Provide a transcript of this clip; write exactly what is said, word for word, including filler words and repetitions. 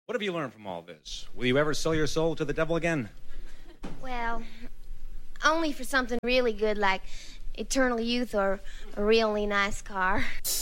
What have you learned from all this? Will you ever sell your soul to the devil again? Well, only for something really good like eternal youth or a really nice car.